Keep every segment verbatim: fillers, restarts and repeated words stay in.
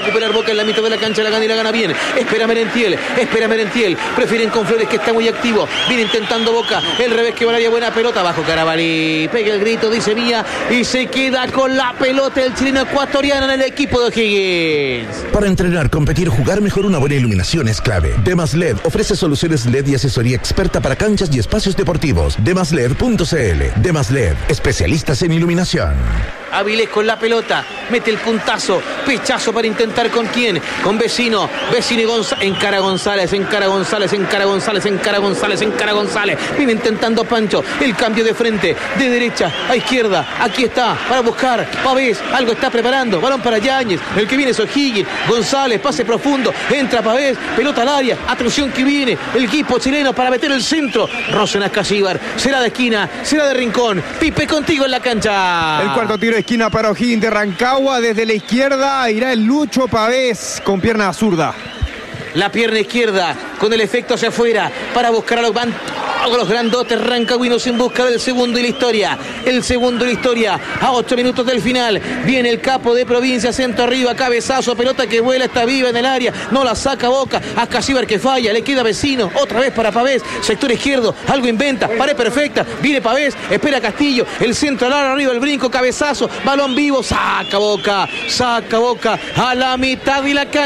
recuperar Boca en la mitad de la cancha, la gana y la gana bien. Espera Merentiel, espera Merentiel. Prefieren con Flores, que está muy activo. Viene intentando Boca. El revés que va a buena pelota. Bajo Carabalí. Pega el grito, dice Mía. Y se queda con la pelota el chileno ecuatoriano en el equipo de O'Higgins. Para entrenar, competir, jugar mejor, una buena iluminación es clave. Demas L E D ofrece soluciones L E D y asesoría experta para canchas y espacios deportivos. demas led punto c l. Demas L E D, especialistas en iluminación. Avilés con la pelota, mete el puntazo, pechazo para intentar con quién, con Vecino, Vecino y González, encara González, encara González, encara González, encara González, encara González, viene intentando Pancho, el cambio de frente, de derecha a izquierda, aquí está, para buscar, Pavés, algo está preparando, balón para Yáñez, el que viene es O'Higgins, González, pase profundo, entra Pavés, pelota al área, atención que viene, el equipo chileno para meter el centro, Rosen Casíbar, será de esquina, será de rincón, Pipe contigo en la cancha. El cuarto tiro de esquina para O'Higgins de Rancagua, desde la izquierda irá el Lucho Pavés con pierna zurda. La pierna izquierda con el efecto hacia afuera para buscar a los van los grandotes rancagüinos en busca del segundo y la historia. El segundo y la historia a ocho minutos del final. Viene el capo de Provincia, centro arriba, cabezazo, pelota que vuela, está viva en el área, no la saca Boca, a Casíbar que falla, le queda Vecino, otra vez para Pavés, sector izquierdo, algo inventa, pared perfecta, viene Pavés, espera Castillo, el centro al área, arriba el brinco, cabezazo, balón vivo, saca Boca, saca Boca a la mitad de la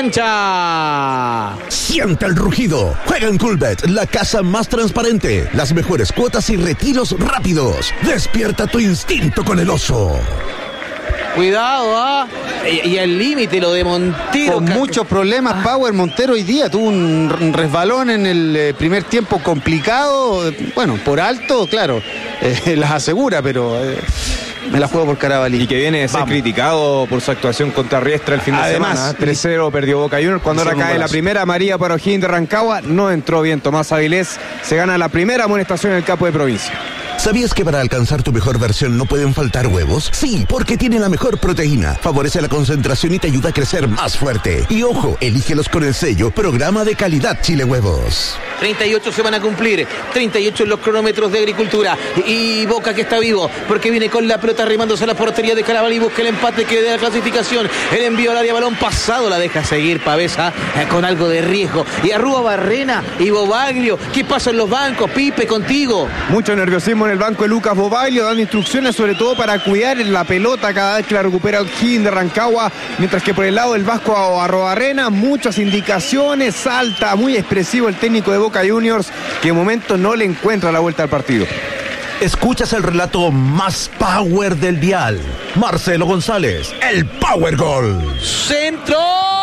cancha. Siente el rugido. Juega en Coolbet, la casa más transparente. Las mejores cuotas y retiros rápidos. Despierta tu instinto con el oso. Cuidado, ¿ah? Y, y al límite lo de Montero. Con muchos problemas, ah. Power Montero hoy día tuvo un resbalón en el eh, primer tiempo complicado. Bueno, por alto, claro, eh, las asegura, pero... Eh... Me la juego por Carabalí. Y que viene de ser Vamos. criticado por su actuación contra Riestra el fin de Además, semana. tres cero perdió Boca Juniors. Cuando ahora cae la primera amarilla para O'Higgins de Rancagua, no entró bien Tomás Avilés. Se gana la primera amonestación en el campo de Provincia. ¿Sabías que para alcanzar tu mejor versión no pueden faltar huevos? Sí, porque tiene la mejor proteína. Favorece la concentración y te ayuda a crecer más fuerte. Y ojo, elígelos con el sello Programa de Calidad Chile Huevos. treinta y ocho se van a cumplir. treinta y ocho en los cronómetros de Agricultura. Y Boca que está vivo, porque viene con la pelota arrimándose a la portería de Carabalí. Busca el empate que le dé la clasificación. El envío al área, balón pasado. La deja seguir Pavesa eh, con algo de riesgo. Y Arrúa Barrena y Bobaglio. ¿Qué pasa en los bancos? Pipe, contigo. Mucho nerviosismo en el banco de Lucas Bobaglio, dando instrucciones sobre todo para cuidar la pelota cada vez que la recupera O'Higgins de Rancagua, mientras que por el lado del Vasco Arrobarrena, muchas indicaciones, salta, muy expresivo el técnico de Boca Juniors, que de momento no le encuentra la vuelta al partido. Escuchas el relato más power del dial. Marcelo González, el Power Gol. Centro,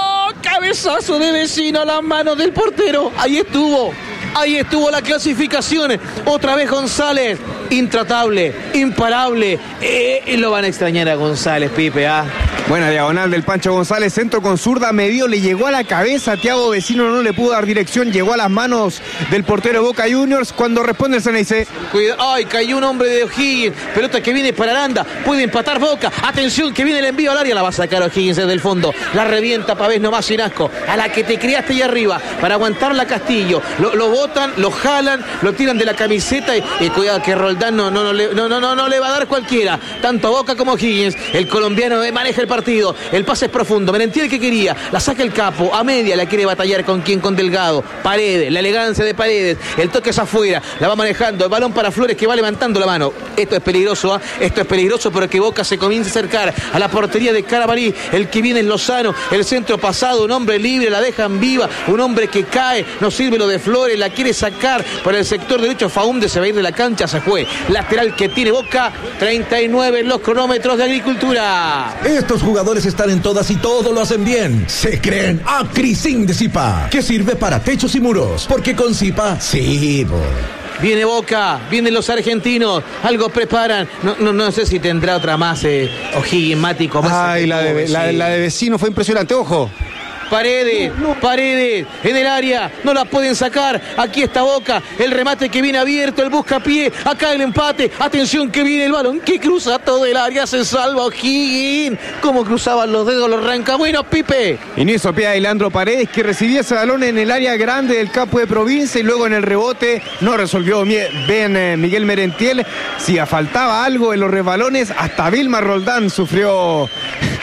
cabezazo de Vecino a las manos del portero. Ahí estuvo. Ahí estuvo la clasificación. Otra vez González. Intratable, imparable. Eh, lo van a extrañar a González, Pipe, ¿ah? Buena diagonal del Pancho González, centro con zurda, medio, le llegó a la cabeza, Thiago Vecino no le pudo dar dirección, llegó a las manos del portero Boca Juniors, cuando responde el C N I C. Cuidado, ay, cayó un hombre de O'Higgins, pelota que viene para Aranda, puede empatar Boca, atención que viene el envío al área, la va a sacar O'Higgins desde el fondo, la revienta Pavés nomás sin asco, a la que te criaste ahí arriba, para aguantar la Castillo, lo, lo botan, lo jalan, lo tiran de la camiseta y, y cuidado que Roldán no, no, no, no, no, no, no le va a dar cualquiera, tanto a Boca como a O'Higgins, el colombiano maneja el partido, el pase es profundo, Merentiel que quería, la saca el capo, a media la quiere batallar con quien, con Delgado, Paredes, la elegancia de Paredes, el toque es afuera, la va manejando, el balón para Flores que va levantando la mano, esto es peligroso, ¿eh? Esto es peligroso porque Boca se comienza a acercar a la portería de Carabalí, el que viene es Lozano, el centro pasado, un hombre libre, la dejan viva, un hombre que cae, no sirve lo de Flores, la quiere sacar por el sector derecho, Faúnde se va a ir de la cancha, se fue, lateral que tiene Boca, treinta y nueve en los cronómetros de Agricultura. Estos jugadores están en todas y todo lo hacen bien. Se creen Acrisin de Zipa, que sirve para techos y muros, porque con Zipa, sí, bo. Viene Boca, vienen los argentinos, algo preparan, no, no, no sé si tendrá otra más, eh, O'Higgins, Mático, más. Ay, la de, la, la de Vecino fue impresionante, ojo. Paredes, Paredes, en el área, no la pueden sacar, aquí está Boca, el remate que viene abierto, el buscapié, acá el empate, atención que viene el balón, que cruza todo el área, se salva O'Higgins, cómo cruzaban los dedos los rancagüinos, Pipe. Inicio pie de Leandro Paredes, que recibía ese balón en el área grande del campo de Provincia y luego en el rebote no resolvió bien eh, Miguel Merentiel, si faltaba algo en los resbalones, hasta Vilma Roldán sufrió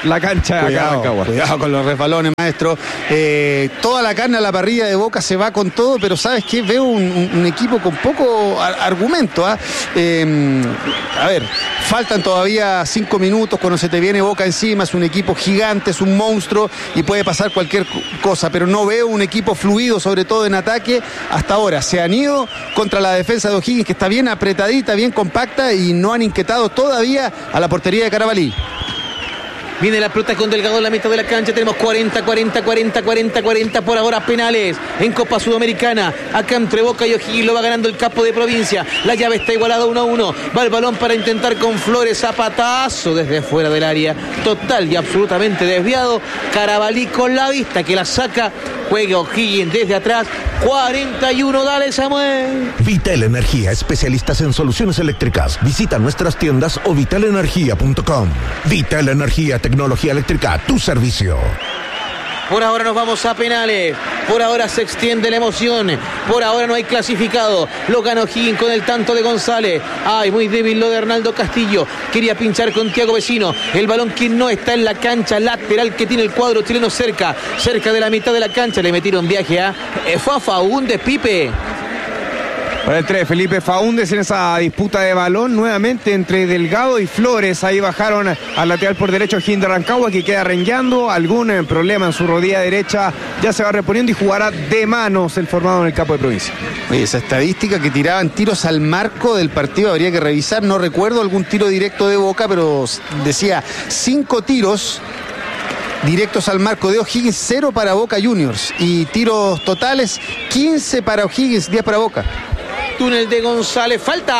la cancha de Cuidado, Rancagua. cuidado con los resbalones, maestro. Eh, toda la carne a la parrilla de Boca se va con todo, pero ¿sabes qué? Veo un, un, un equipo con poco ar- argumento. ¿eh? Eh, a ver, faltan todavía cinco minutos cuando se te viene Boca encima. Es un equipo gigante, es un monstruo y puede pasar cualquier cosa, pero no veo un equipo fluido, sobre todo en ataque. Hasta ahora se han ido contra la defensa de O'Higgins, que está bien apretadita, bien compacta, y no han inquietado todavía a la portería de Carabalí. Viene la pelota con Delgado en la mitad de la cancha. Tenemos cuarenta, cuarenta, cuarenta, cuarenta, cuarenta por ahora penales en Copa Sudamericana. Acá entre Boca y O'Higgins lo va ganando el Capo de Provincia. La llave está igualada uno a uno. Va el balón para intentar con Flores. Zapatazo desde fuera del área. Total y absolutamente desviado. Carabalí con la vista que la saca. Juega O'Higgins desde atrás. cuarenta y uno, dale Samuel. Vital Energía, especialistas en soluciones eléctricas. Visita nuestras tiendas o vital energía punto com. Vital Energía, tecnología eléctrica a tu servicio. Por ahora nos vamos a penales. Por ahora se extiende la emoción. Por ahora no hay clasificado. Lo ganó O'Higgins con el tanto de González. Ay, muy débil lo de Arnaldo Castillo. Quería pinchar con Tiago Vecino. El balón que no está en la cancha lateral que tiene el cuadro chileno cerca. Cerca de la mitad de la cancha. Le metieron viaje a eh, fue a Faúndez, Pipe. Para el tres, Felipe Faúndez en esa disputa de balón nuevamente entre Delgado y Flores. Ahí bajaron al lateral por derecho O'Higgins de Rancagua, que queda rengueando. Algún eh, problema en su rodilla derecha. Ya se va reponiendo y jugará de manos el formado en el Capo de Provincia. Oye, esa estadística que tiraban tiros al marco del partido habría que revisar. No recuerdo algún tiro directo de Boca, pero decía cinco tiros directos al marco de O'Higgins, cero para Boca Juniors. Y tiros totales, quince para O'Higgins, diez para Boca. Túnel de González, falta.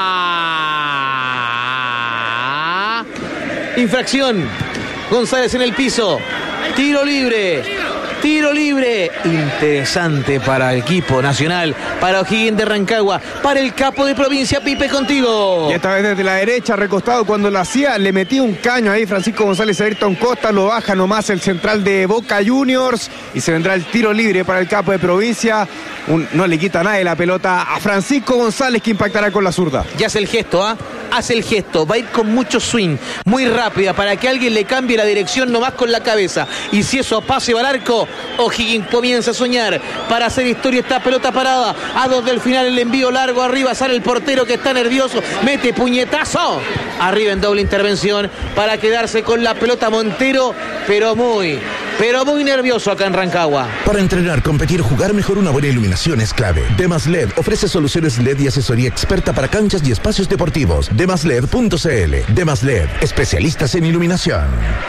Infracción. González en el piso. Tiro libre. Tiro libre. Interesante para el equipo nacional, para O'Higgins de Rancagua, para el Capo de Provincia. Pipe, contigo. Y esta vez desde la derecha, recostado cuando lo hacía, le metía un caño ahí Francisco González a Ayrton Costa, lo baja nomás el central de Boca Juniors y se vendrá el tiro libre para el Capo de Provincia. Un, no le quita nadie la pelota a Francisco González, que impactará con la zurda. Ya hace el gesto, ¿ah? ¿eh? Hace el gesto, va a ir con mucho swing, muy rápida, para que alguien le cambie la dirección nomás con la cabeza. Y si eso pase al arco, O'Higgins comienza a soñar para hacer historia. Esta pelota parada, a dos del final, el envío largo arriba, sale el portero que está nervioso, mete puñetazo, arriba en doble intervención, para quedarse con la pelota Montero, pero muy, pero muy nervioso acá en Rancagua. Para entrenar, competir, jugar mejor, una buena iluminación es clave. Demas L E D ofrece soluciones L E D y asesoría experta para canchas y espacios deportivos. demas led punto c l. Demas L E D, especialistas en iluminación.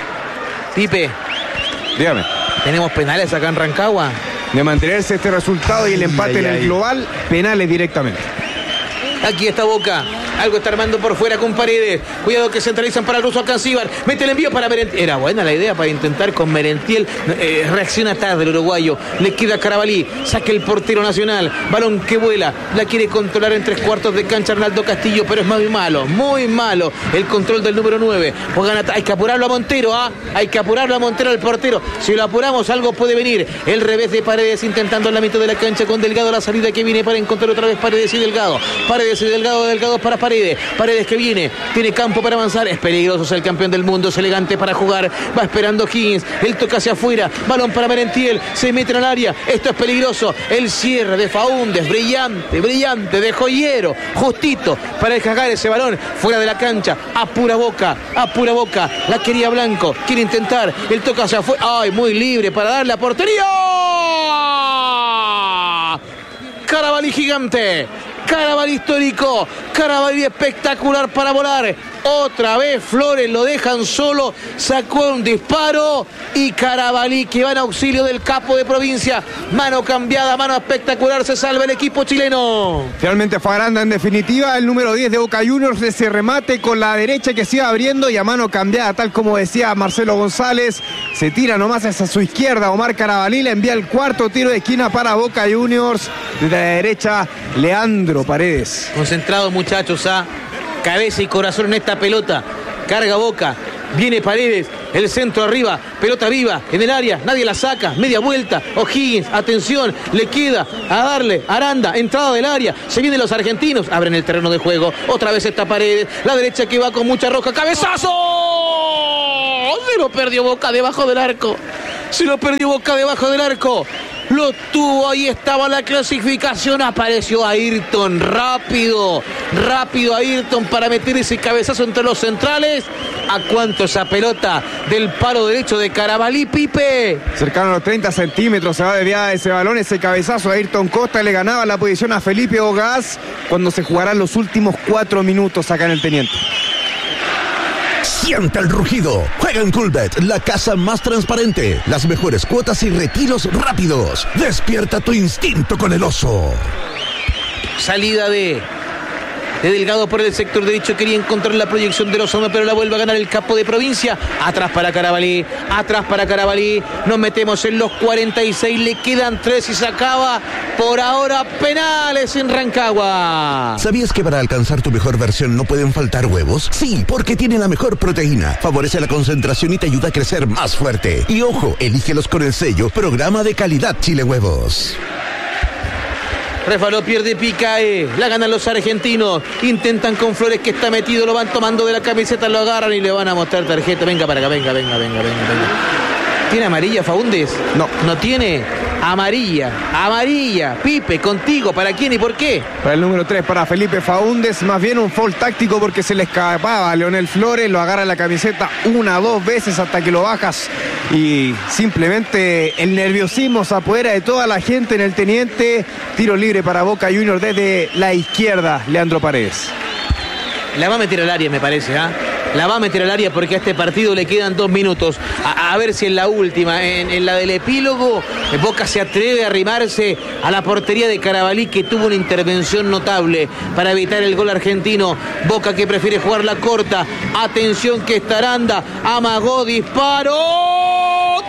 Pipe, Dígame. tenemos penales acá en Rancagua. De mantenerse este resultado y el empate Ay, en ay, el ay. global, penales directamente. Aquí está Boca. Algo está armando por fuera con Paredes. Cuidado que centralizan para el ruso Alcancíbar. Mete el envío para Merentiel. Era buena la idea para intentar con Merentiel. Eh, reacciona tarde el uruguayo. Le queda Carabalí. Saca el portero nacional. Balón que vuela. La quiere controlar en tres cuartos de cancha Arnaldo Castillo, pero es muy malo. Muy malo el control del número nueve. Pues gana, hay que apurarlo a Montero. ¿ah? Hay que apurarlo a Montero al portero. Si lo apuramos, algo puede venir. El revés de Paredes intentando en la mitad de la cancha con Delgado. La salida que viene para encontrar otra vez Paredes y Delgado. Paredes y Delgado. Delgado para Paredes. Paredes que viene, tiene campo para avanzar, es peligroso, es el campeón del mundo, es elegante para jugar, va esperando Higgins, él toca hacia afuera, balón para Merentiel, se mete en el área, esto es peligroso, el cierre de Faúndez, brillante, brillante, de joyero, justito para descargar ese balón fuera de la cancha, a pura Boca, a pura Boca, la quería Blanco, quiere intentar, él toca hacia afuera, ay, muy libre para darle a portería. Carabalí gigante, Carabalí histórico, Carabalí espectacular para volar. Otra vez Flores lo dejan solo, sacó un disparo y Carabalí, que va en auxilio del Capo de Provincia. Mano cambiada, mano espectacular, se salva el equipo chileno. Finalmente fue Aranda en definitiva, el número diez de Boca Juniors, ese remate con la derecha que se iba abriendo y a mano cambiada, tal como decía Marcelo González. Se tira nomás hacia su izquierda, Omar Carabalí le envía el cuarto tiro de esquina para Boca Juniors. Desde la derecha, Leandro Paredes. Concentrado, muchachos, a cabeza y corazón en esta pelota. Carga Boca, viene Paredes, el centro arriba, pelota viva en el área, nadie la saca, media vuelta, O'Higgins, atención, le queda a darle, Aranda, entrada del área, se vienen los argentinos, abren el terreno de juego, otra vez está Paredes, la derecha que va con mucha roja, cabezazo, Se lo perdió Boca debajo del arco. Se lo perdió Boca debajo del arco. Lo tuvo, ahí estaba la clasificación. Apareció Ayrton, rápido, rápido Ayrton para meter ese cabezazo entre los centrales. ¿A cuánto esa pelota del palo derecho de Carabalí, Pipe? Cercano a los treinta centímetros se va desviada ese balón, ese cabezazo. Ayrton Costa le ganaba la posición a Felipe Ogaz cuando se jugarán los últimos cuatro minutos acá en el Teniente. Siente el rugido. Juega en Coolbet, la casa más transparente. Las mejores cuotas y retiros rápidos. Despierta tu instinto con el oso. Salida de, de Delgado por el sector derecho. Quería encontrar la proyección de Lozano, pero la vuelve a ganar el capo de provincia. Atrás para Carabalí. Atrás para Carabalí. Nos metemos en los cuarenta y seis. Le quedan tres y se acaba. Por ahora, penales en Rancagua. ¿Sabías que para alcanzar tu mejor versión no pueden faltar huevos? Sí, porque tiene la mejor proteína. Favorece la concentración y te ayuda a crecer más fuerte. Y ojo, elígelos con el sello Programa de Calidad Chile Huevos. Refaló, pierde, Picae. La ganan los argentinos. Intentan con Flores, que está metido. Lo van tomando de la camiseta, lo agarran y le van a mostrar tarjeta. Venga para acá, venga, venga, venga, venga, venga. ¿Tiene amarilla, Faúndez? No. ¿No tiene? Amarilla, amarilla. Pipe, contigo. ¿Para quién y por qué? Para el número tres, para Felipe Faúndez. Más bien un foul táctico porque se le escapaba a Leonel Flores. Lo agarra la camiseta una, dos veces hasta que lo bajas. Y simplemente el nerviosismo se apodera de toda la gente en el Teniente. Tiro libre para Boca Juniors desde la izquierda, Leandro Paredes. La va a meter al área, me parece, ¿ah? ¿eh? La va a meter al área porque a este partido le quedan dos minutos. A, a ver si en la última, en, en la del epílogo, Boca se atreve a arrimarse a la portería de Carabalí, que tuvo una intervención notable para evitar el gol argentino. Boca, que prefiere jugar la corta. Atención, que está Aranda. Amagó, disparo.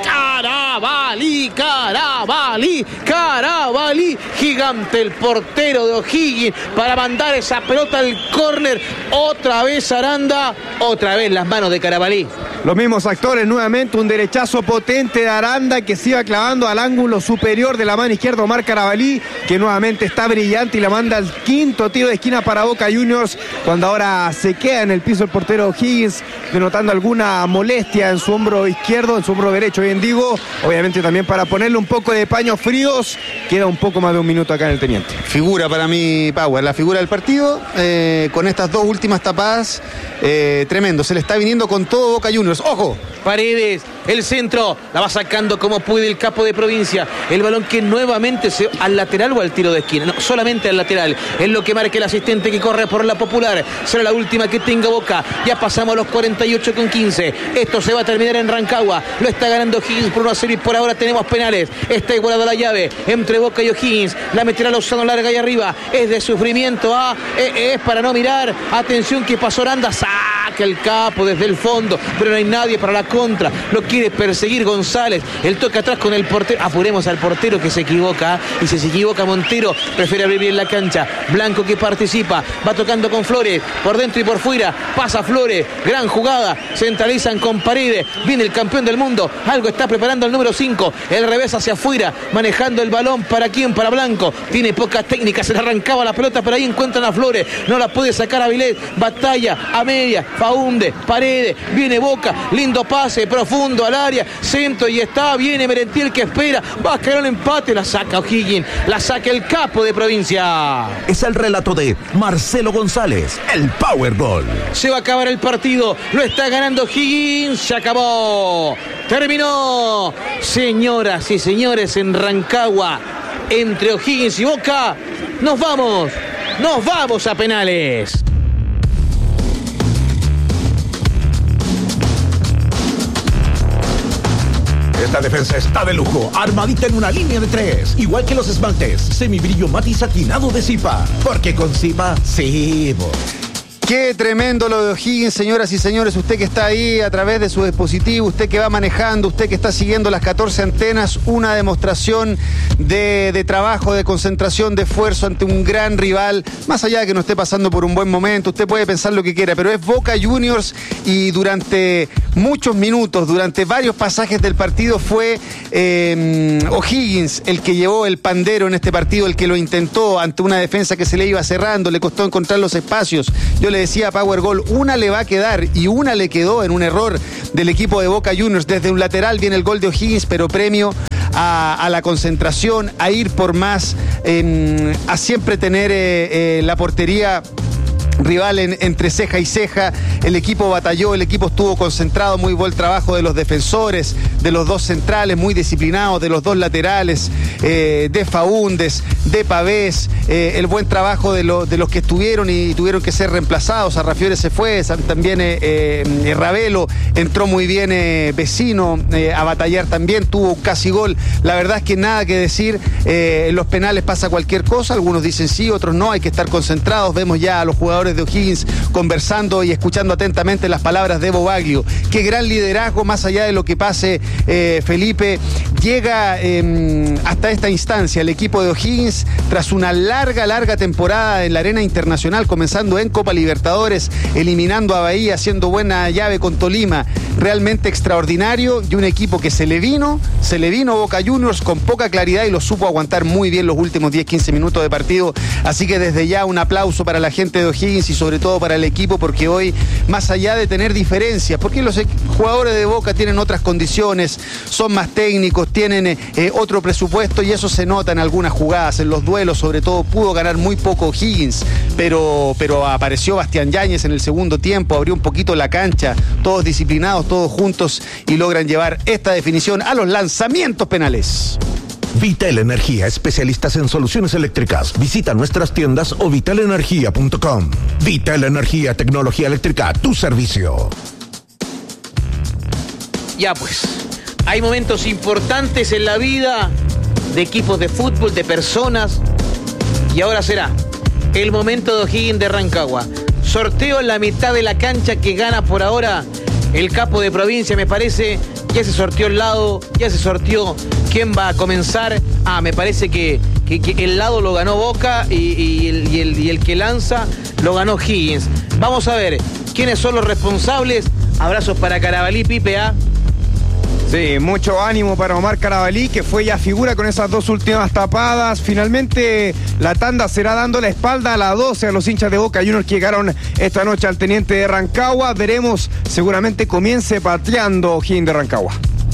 Carabalí, Carabalí, Carabalí. Gigante el portero de O'Higgins para mandar esa pelota al córner. Otra vez Aranda. Otra vez las manos de Carabalí. Los mismos actores nuevamente, un derechazo potente de Aranda que se iba clavando al ángulo superior de la mano izquierda Omar Carabalí, que nuevamente está brillante y la manda al quinto tiro de esquina para Boca Juniors, cuando ahora se queda en el piso el portero Higgins, denotando alguna molestia en su hombro izquierdo, en su hombro derecho, bien digo, obviamente también para ponerle un poco de paños fríos. Queda un poco más de un minuto acá en el Teniente. Figura para mí, Power, la figura del partido, eh, con estas dos últimas tapadas, eh, tremendo, se le está viniendo con todo Boca Juniors. ¡Ojo! Paredes, el centro, la va sacando como puede el capo de provincia. El balón que nuevamente se al lateral o al tiro de esquina. No, solamente al lateral. Es lo que marca el asistente que corre por la Popular. Será la última que tenga Boca. Ya pasamos a los cuarenta y ocho con quince. Esto se va a terminar en Rancagua. Lo está ganando Higgins por uno a cero y por ahora tenemos penales. Está igualada la llave entre Boca y O'Higgins. La meterá Lozano larga y arriba. Es de sufrimiento. Ah, es, es para no mirar. Atención, que pasó Aranda. Saca el capo desde el fondo. Pero no hay nadie para la contra. Lo quiere perseguir González. El toque atrás con el portero. Apuremos al portero que se equivoca. Y si se equivoca Montero, prefiere abrir bien la cancha. Blanco, que participa. Va tocando con Flores. Por dentro y por fuera. Pasa Flores. Gran jugada. Centralizan con Paredes. Viene el campeón del mundo. Algo está preparando el número cinco. El revés hacia afuera. Manejando el balón. ¿Para quién? Para Blanco. Tiene poca técnica. Se le arrancaba la pelota. Pero ahí encuentran a Flores. No la puede sacar a Vilés. Batalla a media. Faúndez. Paredes. Viene Boca. Lindo pase profundo al área, centro y está, viene Merentiel que espera, va a caer el empate, la saca O'Higgins, la saca el capo de provincia. Es el relato de Marcelo González, el Powerball. Se va a acabar el partido, lo está ganando O'Higgins, se acabó, terminó. Señoras y señores, en Rancagua, entre O'Higgins y Boca, nos vamos, nos vamos a penales. Esta defensa está de lujo, armadita en una línea de tres, igual que los esmaltes, semibrillo mate y satinado de Zipa, porque con Zipa, sí, bo. Qué tremendo lo de O'Higgins, señoras y señores. Usted que está ahí a través de su dispositivo, usted que va manejando, usted que está siguiendo las catorce antenas, una demostración de, de trabajo, de concentración, de esfuerzo ante un gran rival. Más allá de que no esté pasando por un buen momento, usted puede pensar lo que quiera, pero es Boca Juniors y durante muchos minutos, durante varios pasajes del partido fue eh, O'Higgins el que llevó el pandero en este partido, el que lo intentó ante una defensa que se le iba cerrando, le costó encontrar los espacios. Yo le le decía, Power Gol, una le va a quedar y una le quedó en un error del equipo de Boca Juniors. Desde un lateral viene el gol de O'Higgins, pero premio a, a la concentración, a ir por más, eh, a siempre tener eh, eh, la portería rival en, entre ceja y ceja. El equipo batalló, el equipo estuvo concentrado, muy buen trabajo de los defensores, de los dos centrales, muy disciplinados, de los dos laterales, eh, de Faúndez, de Pavés, eh, el buen trabajo de, lo, de los que estuvieron y tuvieron que ser reemplazados. Arrafiore se fue, también eh, eh, Ravelo, entró muy bien eh, Vecino eh, a batallar también, tuvo casi gol. La verdad es que nada que decir, eh, en los penales pasa cualquier cosa, algunos dicen sí, otros no, hay que estar concentrados. Vemos ya a los jugadores de O'Higgins conversando y escuchando atentamente las palabras de Evo Baglio. Qué gran liderazgo, más allá de lo que pase, eh, Felipe. Llega eh, hasta esta instancia el equipo de O'Higgins tras una larga, larga temporada en la arena internacional, comenzando en Copa Libertadores, eliminando a Bahía, haciendo buena llave con Tolima. Realmente extraordinario, y un equipo que se le vino, se le vino Boca Juniors con poca claridad y lo supo aguantar muy bien los últimos diez, quince minutos de partido. Así que desde ya un aplauso para la gente de O'Higgins y sobre todo para el equipo, porque hoy, más allá de tener diferencias, porque los jugadores de Boca tienen otras condiciones, son más técnicos, tienen eh, otro presupuesto, y eso se nota en algunas jugadas, en los duelos sobre todo. Pudo ganar muy poco O'Higgins, pero, pero apareció Bastián Yáñez en el segundo tiempo, abrió un poquito la cancha, todos disciplinados, todos juntos, y logran llevar esta definición a los lanzamientos penales. Vital Energía, especialistas en soluciones eléctricas. Visita nuestras tiendas o vital energía punto com. Vital Energía, tecnología eléctrica a tu servicio. Ya pues, hay momentos importantes en la vida de equipos de fútbol, de personas, y ahora será el momento de O'Higgins de Rancagua. Sorteo en la mitad de la cancha que gana por ahora el capo de provincia, me parece. Ya se sorteó el lado, ya se sorteó quién va a comenzar. Ah, me parece que, que, que el lado lo ganó Boca y, y, el, y, el, y el que lanza lo ganó Higgins. Vamos a ver quiénes son los responsables. Abrazos para Carabalí, Pipe, ¿ah? Sí, mucho ánimo para Omar Carabalí, que fue ya figura con esas dos últimas tapadas. Finalmente la tanda será dando la espalda a la doce a los hinchas de Boca Juniors que llegaron esta noche al Teniente de Rancagua. Veremos, seguramente comience pateando O'Higgins de Rancagua.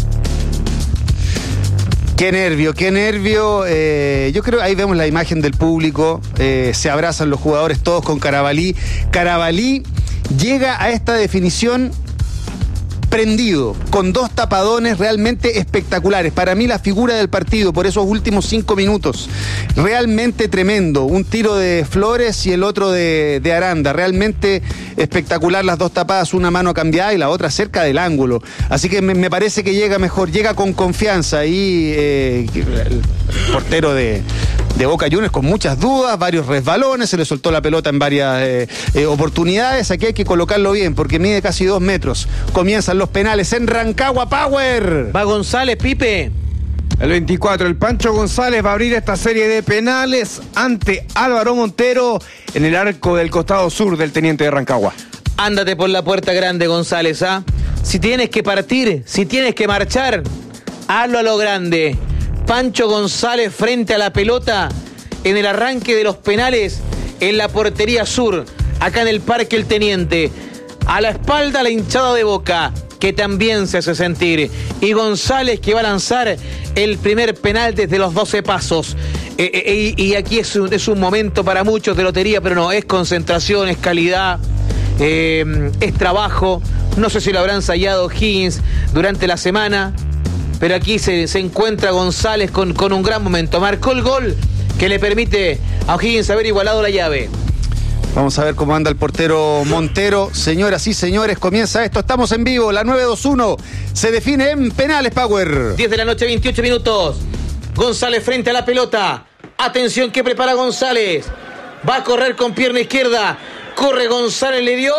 Qué nervio, qué nervio. Eh, yo creo que ahí vemos la imagen del público. Eh, se abrazan los jugadores todos con Carabalí. Carabalí llega a esta definición prendido, con dos tapadones realmente espectaculares. Para mí la figura del partido por esos últimos cinco minutos. Realmente tremendo. Un tiro de Flores y el otro de, de Aranda. Realmente espectacular las dos tapadas, una mano cambiada y la otra cerca del ángulo. Así que me, me parece que llega mejor, llega con confianza. Y eh, el portero de... de Boca Juniors con muchas dudas, varios resbalones, se le soltó la pelota en varias eh, eh, oportunidades. Aquí hay que colocarlo bien porque mide casi dos metros. Comienzan los penales en Rancagua, Power. Va González, Pipe. El veinticuatro, el Pancho González va a abrir esta serie de penales ante Álvaro Montero en el arco del costado sur del Teniente de Rancagua. Ándate por la puerta grande, González, ¿ah? Si tienes que partir, si tienes que marchar, hazlo a lo grande. Pancho González frente a la pelota en el arranque de los penales en la portería sur, acá en el Parque El Teniente. A la espalda la hinchada de Boca, que también se hace sentir. Y González, que va a lanzar el primer penal desde los doce pasos. Eh, eh, y, y aquí es un, es un momento para muchos de lotería, pero no, es concentración, es calidad, eh, es trabajo. No sé si lo habrán ensayado Higgins durante la semana, pero aquí se, se encuentra González con, con un gran momento. Marcó el gol que le permite a O'Higgins haber igualado la llave. Vamos a ver cómo anda el portero Montero. Señoras y señores, comienza esto. Estamos en vivo. La nueve dos uno se define en penales, Power. diez de la noche, veintiocho minutos. González frente a la pelota. Atención que prepara González. Va a correr con pierna izquierda. Corre González, le dio...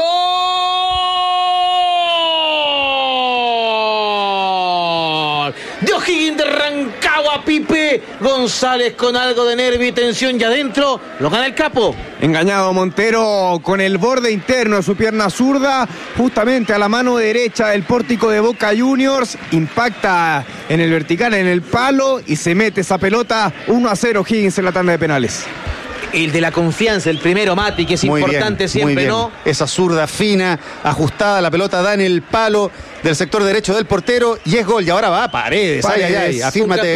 de O'Higgins de Rancagua, Pipe. González con algo de nervio y tensión y adentro lo gana el capo. Engañado Montero con el borde interno de su pierna zurda, justamente a la mano derecha del pórtico de Boca Juniors. Impacta en el vertical, en el palo, y se mete esa pelota. uno a cero O'Higgins en la tanda de penales. el de la confianza, el primero, Mati, que es Muy importante bien, siempre, muy bien. ¿no? Esa zurda fina, ajustada, la pelota da en el palo del sector derecho del portero y es gol. Y ahora va a Paredes. Paredes, Ay, ay, ay, afírmate.